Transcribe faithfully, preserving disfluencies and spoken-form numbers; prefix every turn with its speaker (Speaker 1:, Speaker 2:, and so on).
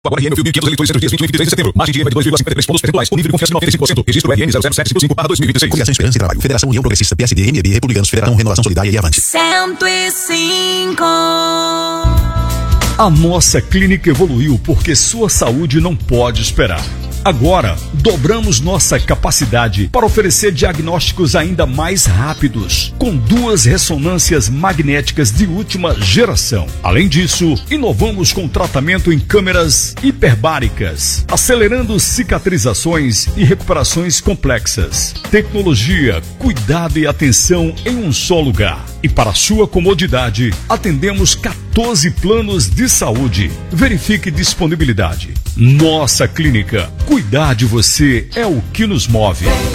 Speaker 1: Agora R N mil quinhentos eleitores entre os dias vinte e um e vinte e três de setembro. Margem de erro é de dois vírgula cinquenta e três pontos percentuais. O nível de confiança de noventa e cinco por cento. Registro R N zero zero sete cinco cinco barra dois mil e vinte e seis.
Speaker 2: Coligação Esperança e Trabalho. Federação União Progressista, P S D, M E B, Republicanos, Federação Renovação Solidária e Avante.
Speaker 3: cento e cinco.
Speaker 4: A nossa clínica evoluiu porque sua saúde não pode esperar. Agora, dobramos nossa capacidade para oferecer diagnósticos ainda mais rápidos, com duas ressonâncias magnéticas de última geração. Além disso, inovamos com tratamento em câmeras hiperbáricas, acelerando cicatrizações e recuperações complexas. Tecnologia, cuidado e atenção em um só lugar. E para sua comodidade, atendemos quatorze planos de saúde. Verifique disponibilidade. Nossa clínica. Cuidar de você é o que nos move.